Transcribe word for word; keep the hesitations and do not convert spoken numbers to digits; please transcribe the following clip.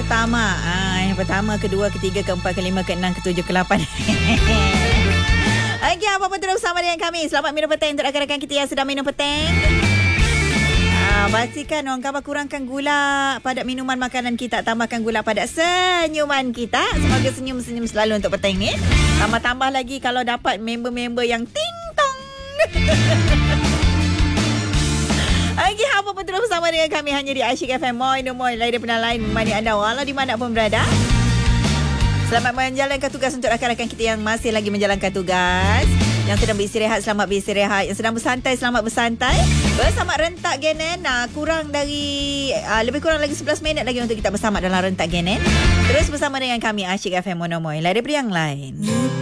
pertama. Ah, yang pertama, kedua, ketiga, keempat, kelima, keenam, ketujuh, kelapan. Okey, apa-apa terus bersama dengan kami. Selamat minum petang untuk rakan-rakan kita yang sedang minum petang. Ah, pastikan orang khabar kurangkan gula pada minuman makanan kita. Tambahkan gula pada senyuman kita. Semoga senyum-senyum selalu untuk petang ni. Tambah-tambah lagi kalau dapat member-member yang ting-tong. Okey, apa-apa terus bersama dengan kami hanya di Asyik F M. Moi, no moi, lain daripada lain. Menemani anda walau di mana pun berada. Selamat menjalankan tugas untuk rakan-rakan kita yang masih lagi menjalankan tugas. Yang sedang beristirahat, selamat beristirahat. Yang sedang bersantai, selamat bersantai. Bersama Rentak Genen. Nah, kurang dari, uh, lebih kurang lagi sebelas minit lagi untuk kita bersama dalam Rentak Genen. Terus bersama dengan kami Asyik F M Monomoy. Lain daripada yang lain.